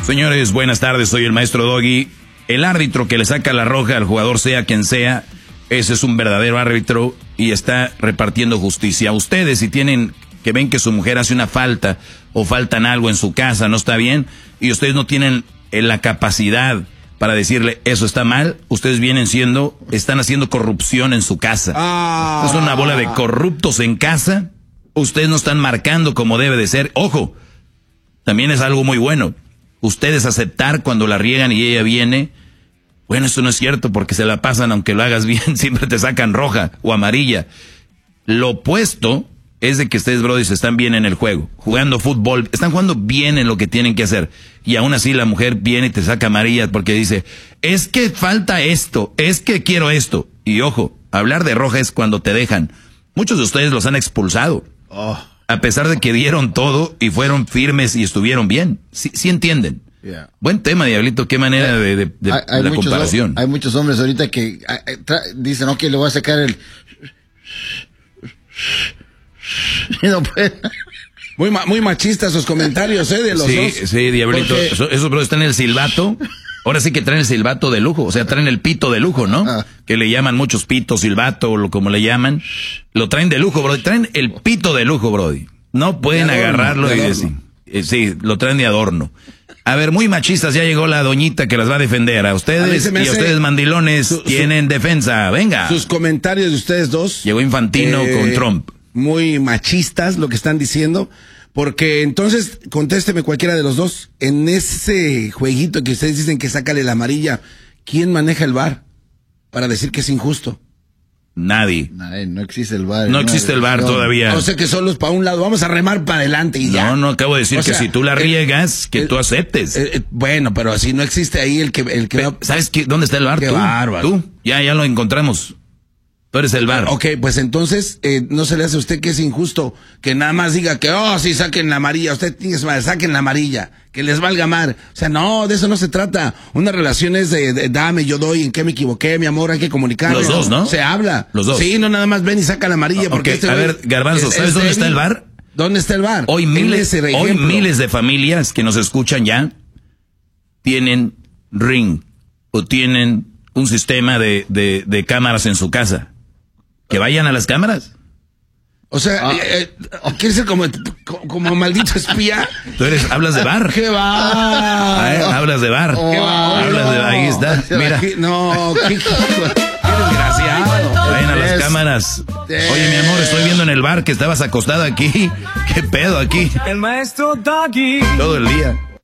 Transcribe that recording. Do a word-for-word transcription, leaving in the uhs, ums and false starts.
Señores, buenas tardes, soy el maestro Doggy. El árbitro que le saca la roja al jugador, sea quien sea, ese es un verdadero árbitro y está repartiendo justicia. Ustedes, si tienen que ven que su mujer hace una falta o faltan algo en su casa, no está bien, y ustedes no tienen la capacidad para decirle eso está mal, ustedes vienen siendo, están haciendo corrupción en su casa. Ah. Es una bola de corruptos en casa. Ustedes no están marcando como debe de ser. Ojo, también es algo muy bueno. Ustedes aceptar cuando la riegan y ella viene. Bueno, eso no es cierto porque se la pasan, aunque lo hagas bien, siempre te sacan roja o amarilla. Lo opuesto es de que ustedes, brothers, están bien en el juego, jugando fútbol, están jugando bien en lo que tienen que hacer. Y aún así la mujer viene y te saca amarilla porque dice, es que falta esto, es que quiero esto. Y ojo, hablar de roja es cuando te dejan. Muchos de ustedes los han expulsado. Oh. A pesar de que dieron todo y fueron firmes y estuvieron bien. Sí, sí entienden. Yeah. Buen tema, Diablito. Qué manera de, de, de, hay, hay de la muchos, comparación. Hay muchos hombres ahorita que dicen, ok, le voy a sacar el... No puede. Muy, muy machistas sus comentarios, ¿eh? De los sí, dos. Sí, Diablito. Porque... Esos eso, bro, están en el silbato. Ahora sí que traen el silbato de lujo. O sea, traen el pito de lujo, ¿no? Ah. Que le llaman muchos pitos, silbato, o como le llaman. Lo traen de lujo, bro. Traen el pito de lujo, brody. No pueden adorno, agarrarlo de y decir. Eh, sí, lo traen de adorno. A ver, muy machistas, ya llegó la doñita que las va a defender. A ustedes a y a ustedes mandilones su, tienen su, defensa. Venga. Sus comentarios de ustedes dos. Llegó Infantino eh, con Trump. Muy machistas lo que están diciendo. Porque entonces, contésteme cualquiera de los dos. En ese jueguito que ustedes dicen que sácale la amarilla, ¿quién maneja el V A R para decir que es injusto? Nadie. Nadie, no existe el V A R. No, no existe el V A R no. todavía. O sea que solo es para un lado, vamos a remar para adelante y ya. No, no, acabo de decir o que sea, si tú la riegas, que eh, tú aceptes. Eh, eh, bueno, pero así no existe ahí el que... El que Pero, ¿sabes qué, dónde está el V A R? Qué tú, bárbaro. Tú, ya, ya lo encontramos. Tú eres el V A R. Ok, pues entonces, eh, ¿no se le hace a usted que es injusto que nada más diga que, oh, sí, saquen la amarilla, usted tiene que saquen la amarilla, que les valga mar? O sea, no, de eso no se trata. Una relación es de, de dame, yo doy, en qué me equivoqué, mi amor, hay que comunicar. Los dos, ¿no? Se habla. Los dos. Sí, no nada más ven y saca la amarilla. Okay, porque este a ver, Garbanzo, ¿sabes dónde está el V A R? ¿Dónde está el V A R? Hoy miles, hoy miles de familias que nos escuchan ya tienen Ring o tienen un sistema de, de, de cámaras en su casa. Que vayan a las cámaras. O sea, ah. eh, ¿quieres ser como, como maldito espía? Tú eres, hablas de V A R. ¿Qué va? ¿Eh? Hablas de V A R. ¿Qué va? Hablas de, ahí está. Mira. No, qué, qué desgraciado. Vayan a las cámaras. Oye, mi amor, estoy viendo en el bar que estabas acostada aquí. ¿Qué pedo aquí? El maestro Doggy. Todo el día.